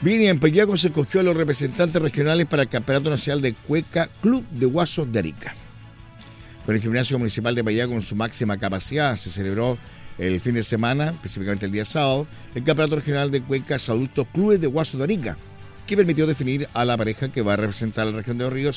Bien, y en Payaco se escogió a los representantes regionales para el Campeonato Nacional de Cueca Club de Guasos de Arica. Con el Gimnasio Municipal de Payaco con su máxima capacidad se celebró el fin de semana, específicamente el día sábado, el Campeonato Regional de Cuecas Adultos Clubes de Guasos de Arica, que permitió definir a la pareja que va a representar a la región de Los Ríos